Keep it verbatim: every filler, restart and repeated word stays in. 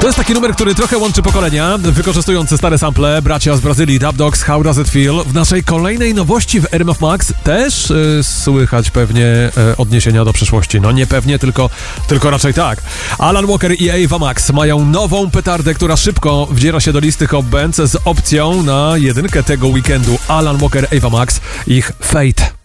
To jest taki numer, który trochę łączy pokolenia, wykorzystujący stare sample, bracia z Brazylii, Dub Dogs, How Does It Feel. W naszej kolejnej nowości w R M F Max też yy, słychać pewnie yy, odniesienia do przeszłości. No nie pewnie, tylko, tylko raczej tak. Alan Walker i Ava Max mają nową petardę, która szybko wdziera się do listy Hot Bands z opcją na jedynkę tego weekendu. Alan Walker, Ava Max, ich Fate.